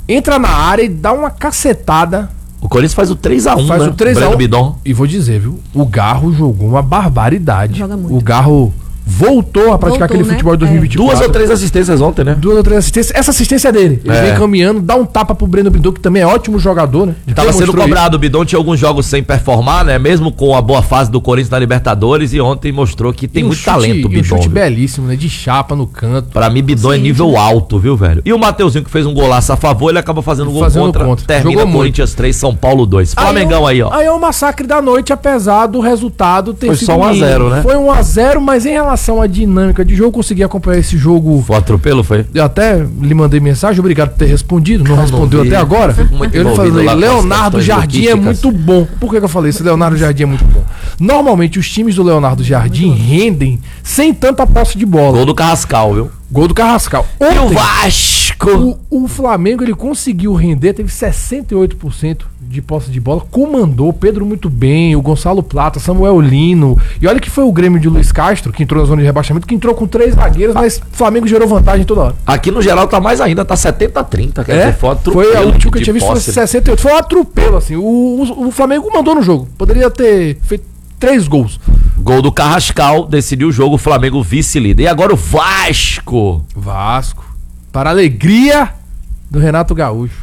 entra na área e dá uma cacetada. O Corinthians faz o 3x1, Faz né? o 3x1. Bidon. E vou dizer, viu? O Garro jogou uma barbaridade. Joga muito. O Garro voltou a praticar aquele né? futebol de 2024. 2 ou 3 assistências ontem, né? 2 ou 3 assistências. Essa assistência é dele. Ele vem caminhando, dá um tapa pro Breno Bidon, que também é ótimo jogador, né? Tava sendo cobrado, o Bidon tinha alguns jogos sem performar, né? Mesmo com a boa fase do Corinthians na Libertadores, e ontem mostrou que tem muito talento o Bidon. Um chute viu? belíssimo, né? De chapa no canto. Pra mim, Bidon é nível alto, viu, velho? E o Mateuzinho, que fez um golaço a favor, ele acaba fazendo um gol contra. Termina Jogou Corinthians 3, São Paulo 2. Flamengão aí, ó. Aí é o massacre da noite, apesar do resultado ter sido só 1x0, né? Foi 1x0, mas em relação à dinâmica de jogo, consegui acompanhar esse jogo. Foi atropelo, foi? Eu até lhe mandei mensagem, obrigado por ter respondido, não respondeu até agora. Eu falei, Leonardo Jardim é muito bom. Por que eu falei isso? Leonardo Jardim é muito bom. Normalmente os times do Leonardo Jardim rendem sem tanta posse de bola. Gol do Carrascal, viu? Gol do Carrascal. E o Vasco? O Flamengo, ele conseguiu render, teve 68% de posse de bola, comandou Pedro muito bem, o Gonçalo Plata, Samuel Lino, e olha que foi o Grêmio de Luiz Castro, que entrou na zona de rebaixamento, que entrou com 3 zagueiros, mas o Flamengo gerou vantagem toda hora. Aqui no geral tá mais ainda, tá 70-30, quer dizer, foi foi a última que eu tinha visto, foi 68, foi um atropelo, assim, o Flamengo mandou no jogo, poderia ter feito 3 gols. Gol do Carrascal, decidiu o jogo, o Flamengo vice-líder. E agora o Vasco. Para a alegria do Renato Gaúcho.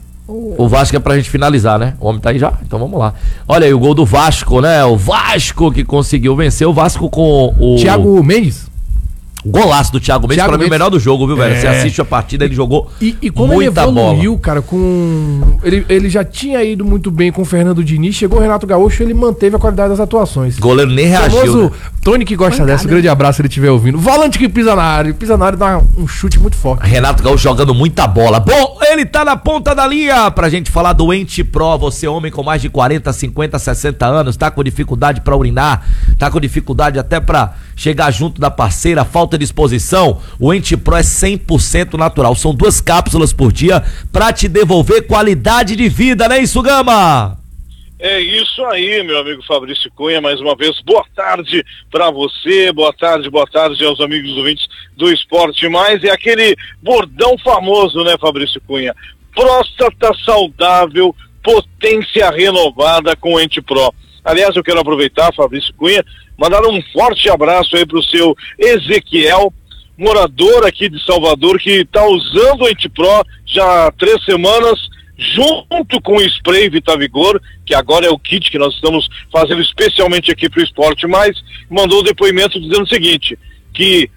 O Vasco é pra gente finalizar, né? O homem tá aí já? Então vamos lá. Olha aí o gol do Vasco, né? O Vasco que conseguiu vencer. O Vasco com o... Thiago Mendes. Golaço do Thiago Mendes, pra mim o melhor do jogo, viu, velho? Você assiste a partida, ele jogou e como muita ele evoluiu, bola. cara, com... Ele já tinha ido muito bem com o Fernando Diniz, chegou o Renato Gaúcho, ele manteve a qualidade das atuações. O goleiro nem reagiu, né? Tony que gosta dessa, um grande abraço se ele estiver ouvindo. Volante que pisa na área dá um chute muito forte. Renato Gaúcho jogando muita bola. Bom, ele tá na ponta da linha pra gente falar do Ente Pro. Você, homem com mais de 40, 50, 60 anos, tá com dificuldade pra urinar, tá com dificuldade até pra chegar junto da parceira, falta de disposição. O Ente Pro é 100% natural. São 2 cápsulas por dia pra te devolver qualidade de vida, né, isso, Gama? É isso aí, meu amigo Fabrício Cunha, mais uma vez, boa tarde pra você, boa tarde aos amigos ouvintes do Esporte Mais, é aquele bordão famoso, né, Fabrício Cunha? Próstata saudável, potência renovada com o Ente Pro. Aliás, eu quero aproveitar, Fabrício Cunha, mandar um forte abraço aí pro seu Ezequiel, morador aqui de Salvador, que está usando o Ente Pro já há 3 semanas, junto com o spray Vitavigor, que agora é o kit que nós estamos fazendo especialmente aqui para o Esporte Mais, mandou o depoimento dizendo o seguinte, que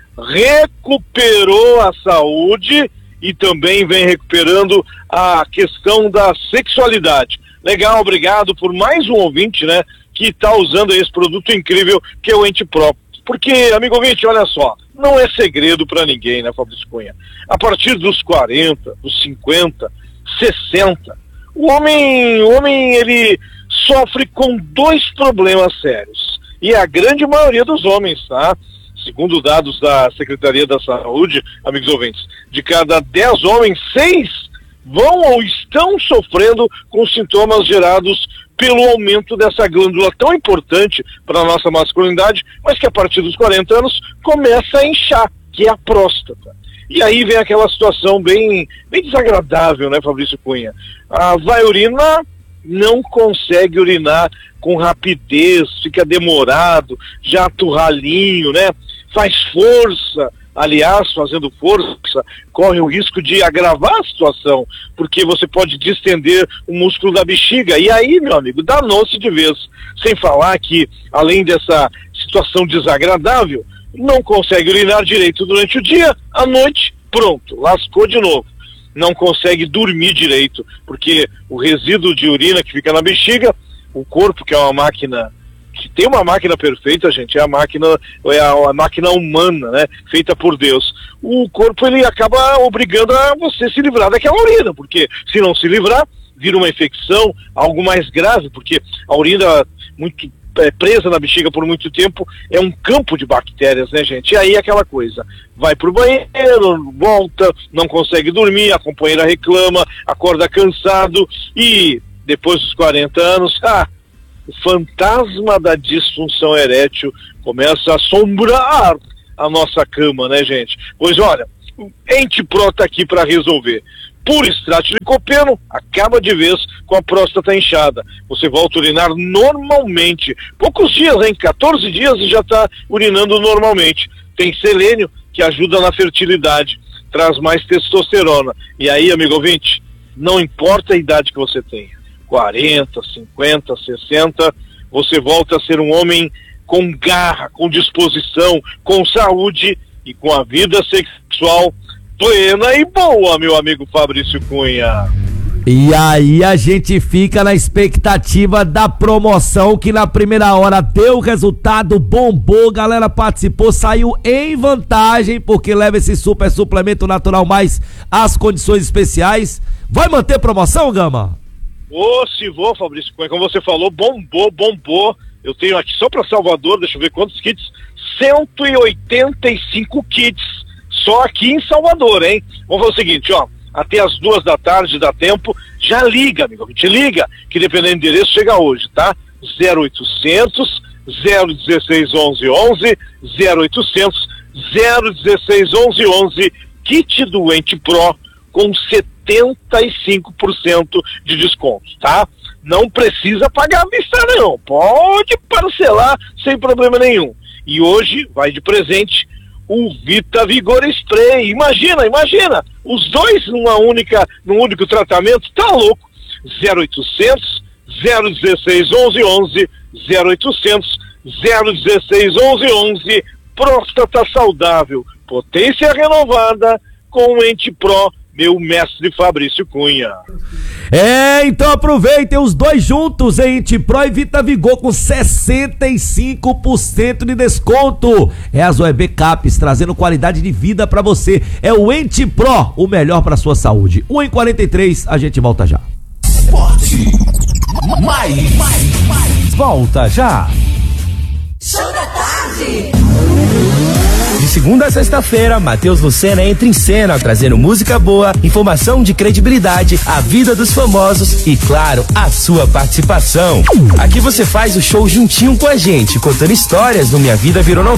recuperou a saúde e também vem recuperando a questão da sexualidade. Legal, obrigado por mais um ouvinte, né, que está usando esse produto incrível que é o Ente Pro. Porque, amigo ouvinte, olha só, não é segredo para ninguém, né, Fabrício Cunha? A partir dos 40, dos 50, 60, o homem ele sofre com 2 problemas sérios. E é a grande maioria dos homens, tá? Segundo dados da Secretaria da Saúde, amigos ouvintes, de cada 10 homens, 6 vão ou estão sofrendo com sintomas gerados pelo aumento dessa glândula tão importante para a nossa masculinidade, mas que a partir dos 40 anos começa a inchar, que é a próstata. E aí vem aquela situação bem desagradável, né, Fabrício Cunha? Vai urinar, não consegue urinar com rapidez, fica demorado, jato ralinho, né? Faz força, aliás, fazendo força, corre o risco de agravar a situação, porque você pode distender o músculo da bexiga, e aí, meu amigo, danou-se de vez. Sem falar que, além dessa situação desagradável, não consegue urinar direito durante o dia, à noite, pronto, lascou de novo. Não consegue dormir direito, porque o resíduo de urina que fica na bexiga, o corpo, que é uma máquina, que tem uma máquina perfeita, gente, é a máquina humana, né, feita por Deus. O corpo, ele acaba obrigando a você se livrar daquela urina, porque se não se livrar, vira uma infecção, algo mais grave, porque a urina muito presa na bexiga por muito tempo é um campo de bactérias, né, gente? E aí aquela coisa, vai pro banheiro, volta, não consegue dormir, a companheira reclama, acorda cansado e depois dos 40 anos, o fantasma da disfunção erétil começa a assombrar a nossa cama, né, gente? Pois olha, o Ente Pro tá aqui para resolver. por extrato de licopeno, acaba de vez com a próstata inchada. Você volta a urinar normalmente. Poucos dias, 14 dias e já está urinando normalmente. Tem selênio, que ajuda na fertilidade, traz mais testosterona. E aí, amigo ouvinte, não importa a idade que você tenha, 40, 50, 60, você volta a ser um homem com garra, com disposição, com saúde e com a vida sexual plena e boa, meu amigo Fabrício Cunha. E aí a gente fica na expectativa da promoção que na primeira hora deu resultado, bombou, galera participou, saiu em vantagem porque leva esse super suplemento natural mais as condições especiais. Vai manter promoção, Gama? Se vou, Fabrício Cunha, como você falou, bombou. Eu tenho aqui só para Salvador, deixa eu ver quantos kits, 185 kits, só aqui em Salvador, hein? Vamos fazer o seguinte, até as 2 da tarde dá tempo, já liga, amigo, te liga, que dependendo do endereço chega hoje, tá? 0800 016 1111, 0800 016 1111, kit Doente Pro com 75% de desconto, tá? Não precisa pagar à vista não, pode parcelar sem problema nenhum. E hoje vai de presente o Vita Vigor Spray. Imagina, os dois num único tratamento, tá louco? 0800 016 1111, 0800 016 1111, próstata saudável, potência renovada com o Ente Pro, meu mestre Fabrício Cunha. Então aproveitem os dois juntos, Ente Pro e Vita Vigor com 65% de desconto. É a Zoe Caps trazendo qualidade de vida pra você. É o Ente Pro, o melhor pra sua saúde. 1h43, a gente volta já. Esporte mais. Volta já. Show da tarde. De segunda a sexta-feira, Matheus Lucena entra em cena, trazendo música boa, informação de credibilidade, a vida dos famosos e, claro, a sua participação. Aqui você faz o show juntinho com a gente, contando histórias no Minha Vida Virou Novela.